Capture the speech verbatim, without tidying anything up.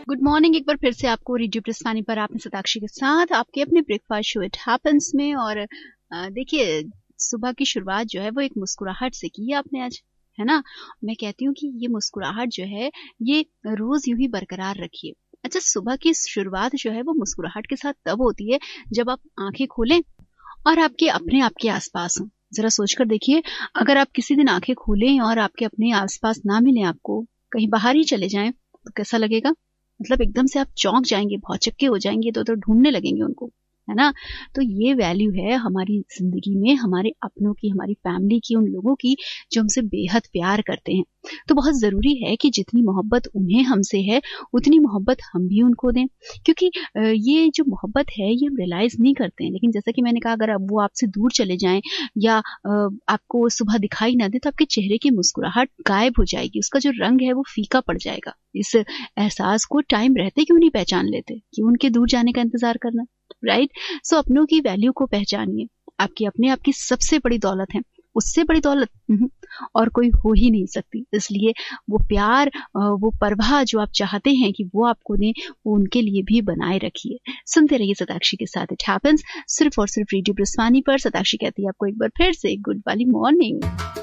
Good morning एक बार फिर से आपको रेडियो प्रेसवानी पर आपने सताक्षी के साथ आपके अपने ब्रेकफास्ट शो इट हैपेंस में। और अ, देखिए सुबह की शुरुआत जो है वो एक मुस्कुराहट से की है आपने आज, है ना। मैं कहती हूँ कि ये मुस्कुराहट जो है ये रोज यूं ही बरकरार रखिए। अच्छा, सुबह की शुरुआत जो है वो मुस्कुराहट के साथ तब होती है जब आप आंखें खोलें और आपके अपने आपके आसपास हों। जरा सोचकर देखिए, अगर आप किसी दिन आंखें खोलें और आपके अपने आसपास ना मिलें, आपको कहीं बाहर ही चले जाएं, तो कैसा लगेगा? मतलब एकदम से आप चौंक जाएंगे, भौचक्के हो जाएंगे, तो तो ढूंढने लगेंगे उनको, है ना। तो ये वैल्यू है हमारी जिंदगी में, हमारे अपनों की, हमारी फैमिली की, उन लोगों की जो हमसे बेहद प्यार करते हैं। तो बहुत जरूरी है कि जितनी मोहब्बत उन्हें हमसे है उतनी मोहब्बत हम भी उनको दें, क्योंकि ये जो मोहब्बत है ये हम रियलाइज नहीं करते हैं। लेकिन जैसा कि मैंने कहा, अगर अब वो आपसे दूर चले जाएं या आपको सुबह दिखाई ना दे, तो आपके चेहरे की मुस्कुराहट गायब हो जाएगी, उसका जो रंग है वो फीका पड़ जाएगा। इस एहसास को टाइम रहते क्यों नहीं पहचान लेते, क्यों उनके दूर जाने का इंतजार करना, राइट। सो अपनों की वैल्यू को पहचानिए। आपकी अपने आपकी सबसे बड़ी दौलत है, उससे बड़ी दौलत और कोई हो ही नहीं सकती। इसलिए वो प्यार, वो परवाह जो आप चाहते हैं कि वो आपको दें, वो उनके लिए भी बनाए रखिए। सुनते रहिए सताक्षी के साथ इट हैपेंस, सिर्फ और सिर्फ रेडियो प्रेसवानी पर। सताक्षी कहती है आपको एक बार फिर से गुड वाली मॉर्निंग।